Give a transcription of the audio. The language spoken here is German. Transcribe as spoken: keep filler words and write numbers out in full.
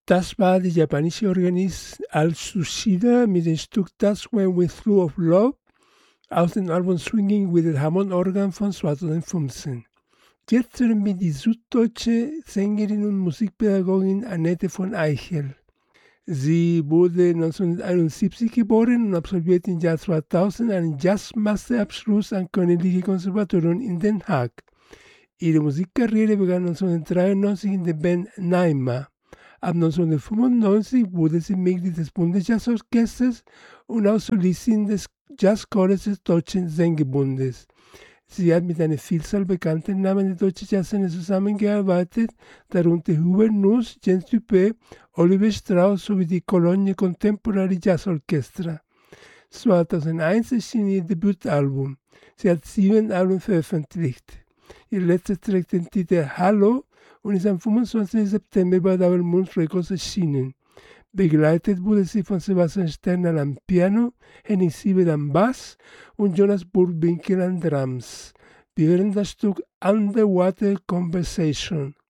Das war die japanische Organist Al Tsushida mit dem Stück That's When We Threw of Love aus dem Album Swinging with the Hammond Organ von zweitausendfünfzehn. Jetzt hören wir die süddeutsche Sängerin und Musikpädagogin Annette von Eichel. Sie wurde neunzehnhunderteinundsiebzig geboren und absolvierte im Jahr zweitausend einen Jazzmasterabschluss am Königlichen Konservatorium in Den Haag. Ihre Musikkarriere begann neunzehnhundertdreiundneunzig in der Band Naima. Ab neunzehnhundertfünfundneunzig wurde sie Mitglied des Bundesjazzorchesters und auch Solistin des Jazzchores des Deutschen Sängerbundes. Sie hat mit einer Vielzahl bekannter Namen der deutschen Jazzszene zusammengearbeitet, darunter Hubert Nuss, Jens Dupé, Oliver Strauss sowie die Cologne Contemporary Jazz Orchestra. zweitausendeins erschien ihr Debütalbum. Sie hat sieben Alben veröffentlicht. Ihr letztes trägt den Titel Hallo und ist am fünfundzwanzigsten September bei Double Moon Records erschienen. Begleitet wurde sie von Sebastian Sterner am Piano, Henning Siebert am Bass und Jonas Burwinkel an Drums. Wir hören das Stück Underwater Conversation.